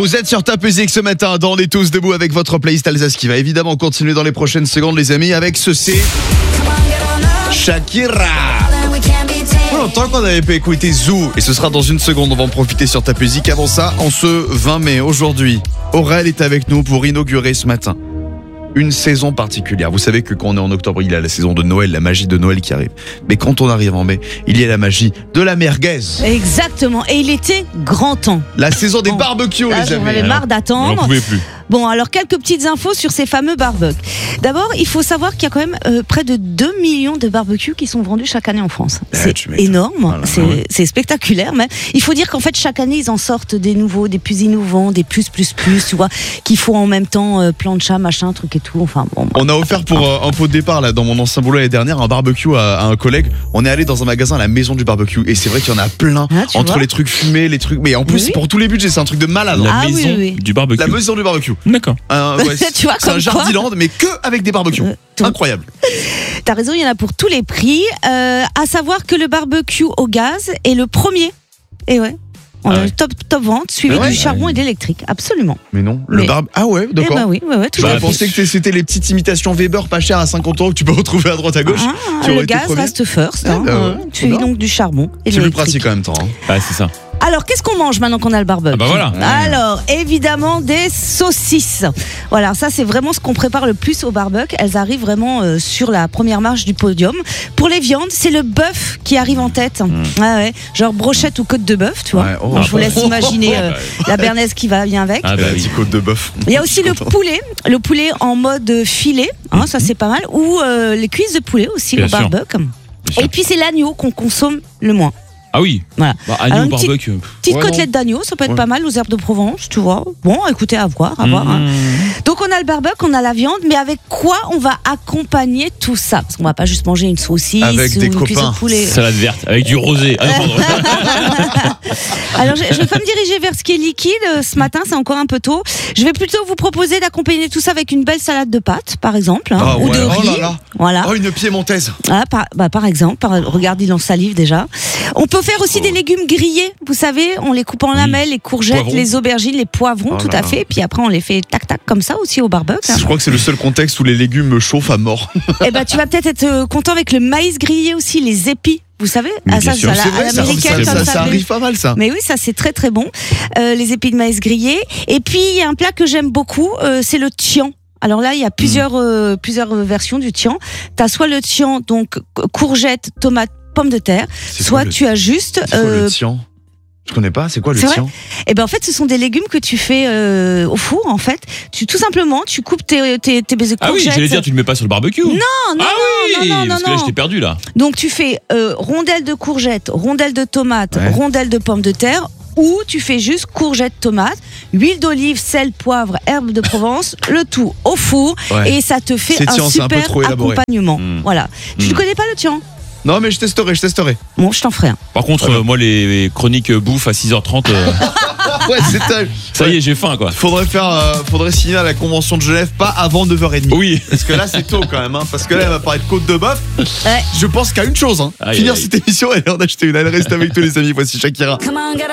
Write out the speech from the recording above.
Vous êtes sur Top Music ce matin, dans On est tous debout avec votre playlist Alsace qui va évidemment continuer dans les prochaines secondes, les amis, avec ceci. Shakira. Longtemps qu'on n'avait pas écouté Zou, et ce sera dans une seconde, on va en profiter sur Top Music. Avant ça, en ce 20 mai, aujourd'hui, Aurel est avec nous pour inaugurer ce matin une saison particulière. Vous savez que quand on est en octobre, il y a la saison de Noël, la magie de Noël qui arrive. Mais quand on arrive en mai, il y a la magie de la merguez. Exactement, et il était grand temps. La saison des barbecues, les J'en amis. avais marre d'attendre. On n'en pouvait plus. Bon, alors quelques petites infos sur ces fameux barbecues. D'abord, il faut savoir qu'il y a quand même près de 2 millions de barbecues qui sont vendus chaque année en France. C'est énorme, Voilà. c'est spectaculaire. Mais il faut dire qu'en fait, chaque année, ils en sortent des nouveaux, des plus innovants, des plus, tu vois, qui font en même temps plancha, machin, truc et tout. Enfin, bon. On a offert pour un pot de départ là dans mon ancien boulot l'année dernière un barbecue à un collègue. On est allé dans un magasin, la maison du barbecue, et c'est vrai qu'il y en a plein entre les trucs fumés, les trucs. Mais en plus, Oui. pour tous les budgets, c'est un truc de malade. La Ah oui, maison oui. du barbecue. La maison du barbecue. D'accord. Ouais, Tu vois, c'est un comme quoi. jardiland, mais que avec des barbecues. Tout. Incroyable. T'as raison, il y en a pour tous les prix. À savoir que le barbecue au gaz est le premier. Et ouais. On a le top vente, suivi Ah ouais. du charbon et de l'électrique. Absolument. Mais non. Mais- Ah ouais, d'accord. Eh ben oui, tout J'aurais à fait. pensé que c'était les petites imitations Weber pas chères à 50 € que tu peux retrouver à droite à gauche. Ah, qui auraient le été gaz premiers. reste first. Ah, bah ouais, suivi trop bien. donc du charbon et de C'est plus l'électrique. pratique en même temps. Hein. Ah, c'est ça. Alors, qu'est-ce qu'on mange maintenant qu'on a le barbecue? Ah bah voilà. Alors, évidemment, des saucisses. Voilà, ça c'est vraiment ce qu'on prépare le plus au barbecue. Elles arrivent vraiment sur la première marche du podium. Pour les viandes, c'est le bœuf qui arrive en tête. Ah ouais, genre brochette ou côte de bœuf, tu vois. Ouais, oh. Donc, je vous laisse imaginer la béarnaise qui va bien avec. Ah bah La oui. petite côte de bœuf. Il y a aussi le poulet en mode filet, hein, ça c'est pas mal, ou les cuisses de poulet aussi Bien au sûr. barbecue. sûr. Et puis c'est l'agneau qu'on consomme le moins. Ah oui. Voilà. Bah, Alors, agneau une barbecue. Petite Ouais, côtelette d'agneau, ça peut être Ouais. pas mal aux herbes de Provence, tu vois. Bon, écoutez, à voir. Hein. Donc on a le barbecue, on a la viande, mais avec quoi on va accompagner tout ça? Parce qu'on va pas juste manger une saucisse Avec ou des une cuisse copains. de poulet. Salade verte avec du rosé. Ah, non, pardon. Alors je vais pas me diriger vers ce qui est liquide ce matin, c'est encore un peu tôt. Je vais plutôt vous proposer d'accompagner tout ça avec une belle salade de pâtes, par exemple, hein, Ah ou ouais, de oh riz. là là. Voilà. Oh, une piémontaise. Ah, par exemple, regarde, il en salive déjà. On peut faire aussi des légumes grillés, vous savez, on les coupe en lamelles, les courgettes, Poivrons. les aubergines, les poivrons, Oh tout là à fait. Puis après, on les fait tac-tac comme ça aussi au barbecue. Je crois que c'est le seul contexte où les légumes me chauffent à mort. Et ben, tu vas peut-être être content avec le maïs grillé aussi, les épis. Vous savez, Mais bien sûr. à C'est vrai, à ça l'américaine, comme ça. arrive pas mal ça. Mais oui, ça c'est très très bon. Les épis de maïs grillés. Et puis il y a un plat que j'aime beaucoup, c'est le tian. Alors là, il y a plusieurs versions du tian. T'as soit le tian, donc courgettes, tomates, pommes de terre, C'est soit quoi le- tu as juste. C'est quoi le tian? Je connais pas, c'est quoi le C'est vrai tian? Et ben en fait, ce sont des légumes que tu fais au four. En fait, tout simplement, tu coupes tes baies de Ah oui, courgettes. j'allais dire, tu le mets pas sur le barbecue. Non, Ah oui, non, parce que là, j'étais perdu là. Donc tu fais rondelles de courgettes, rondelles de tomates, Ouais. rondelles de pommes de terre, ou tu fais juste courgettes, tomates, huile d'olive, sel, poivre, herbes de Provence, le tout au four, Ouais. et ça te fait C'est un tian, c'est un peu super trop élaboré. accompagnement. Voilà. Tu ne connais pas le tian? Non, mais je testerai. Bon, je t'en ferai un. Par contre, moi, les chroniques bouffe à 6h30, Ouais, c'est ça. ça y est, j'ai faim quoi. Faudrait signer à la convention de Genève pas avant 9h30. Oui. Parce que là, c'est tôt quand même, hein. Parce que là, elle va parler de côte de bœuf. Ouais. Je pense qu'à une chose, hein. Aïe, Finir aïe. cette émission et en acheter une. Elle reste avec tous les amis. Voici Shakira.